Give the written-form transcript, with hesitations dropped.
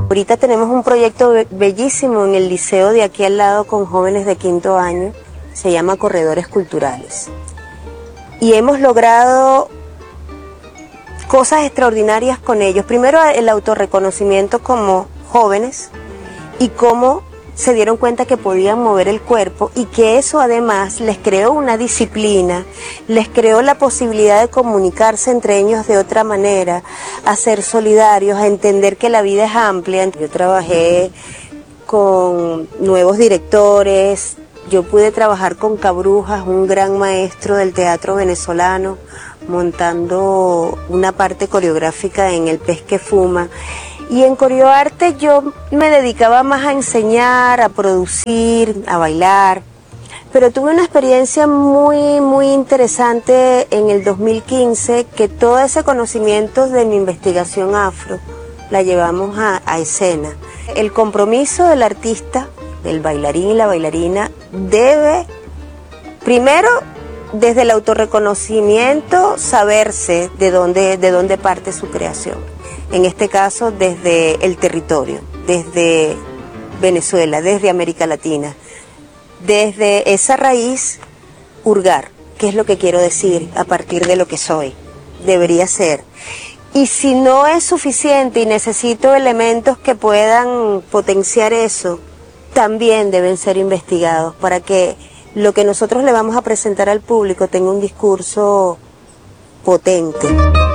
Ahorita tenemos un proyecto bellísimo en el liceo de aquí al lado con jóvenes de 5º año, se llama Corredores Culturales. Y hemos logrado cosas extraordinarias con ellos. Primero el autorreconocimiento como jóvenes y cómo se dieron cuenta que podían mover el cuerpo y que eso además les creó una disciplina, les creó la posibilidad de comunicarse entre ellos de otra manera, a ser solidarios, a entender que la vida es amplia. Yo trabajé con nuevos directores, yo pude trabajar con Cabrujas, un gran maestro del teatro venezolano, montando una parte coreográfica en El Pez que Fuma. Y en Corioarte yo me dedicaba más a enseñar, a producir, a bailar, pero tuve una experiencia muy interesante en el 2015, que todo ese conocimiento de mi investigación afro la llevamos a escena. El compromiso del artista, del bailarín y la bailarina, debe, primero, desde el autorreconocimiento, saberse de dónde parte su creación. En este caso, desde el territorio, desde Venezuela, desde América Latina. Desde esa raíz, hurgar, qué es lo que quiero decir a partir de lo que soy, debería ser. Y si no es suficiente y necesito elementos que puedan potenciar eso, también deben ser investigados para que lo que nosotros le vamos a presentar al público tenga un discurso potente.